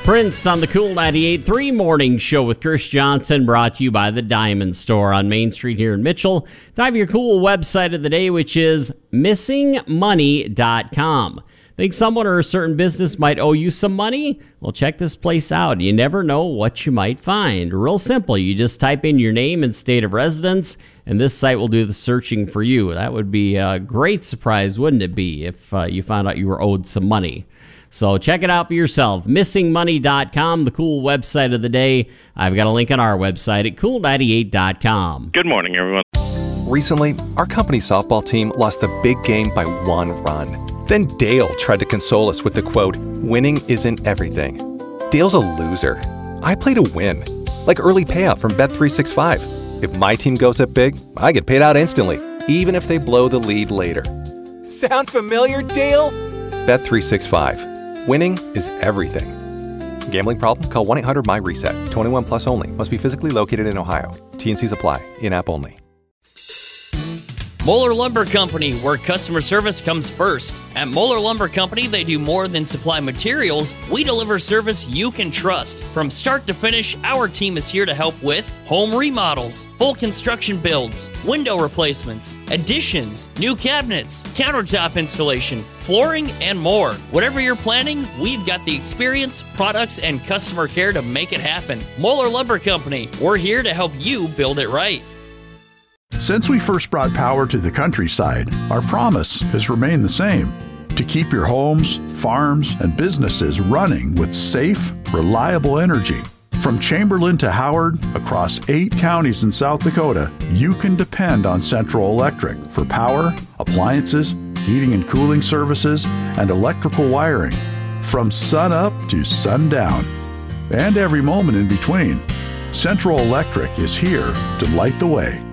Prince on the Cool 98.3 Morning Show with Chris Johnson, brought to you by the Diamond Store on Main Street here in Mitchell. Time for your cool website of the day, which is missingmoney.com. Think someone or a certain business might owe you some money? Well, check this place out. You never know what you might find. Real simple. You just type in your name and state of residence, and this site will do the searching for you. That would be a great surprise, wouldn't it be, if you found out you were owed some money? So check it out for yourself. Missingmoney.com, the cool website of the day. I've got a link on our website at cool98.com. Good morning, everyone. Recently, our company softball team lost the big game by 1 run. Then Dale tried to console us with the quote, "Winning isn't everything." Dale's a loser. I play to win, like early payout from Bet365. If my team goes up big, I get paid out instantly, even if they blow the lead later. Sound familiar, Dale? Bet365. Winning is everything. Gambling problem? Call 1-800-MY-RESET. 21 plus only. Must be physically located in Ohio. T&Cs apply. In-app only. Moeller Lumber Company, where customer service comes first. At Moeller Lumber Company, they do more than supply materials. We deliver service you can trust. From start to finish, our team is here to help with home remodels, full construction builds, window replacements, additions, new cabinets, countertop installation, flooring, and more. Whatever you're planning, we've got the experience, products, and customer care to make it happen. Moeller Lumber Company, we're here to help you build it right. Since we first brought power to the countryside, our promise has remained the same: to keep your homes, farms, and businesses running with safe, reliable energy. From Chamberlain to Howard, across 8 counties in South Dakota, you can depend on Central Electric for power, appliances, heating and cooling services, and electrical wiring. From sun up to sundown, and every moment in between, Central Electric is here to light the way.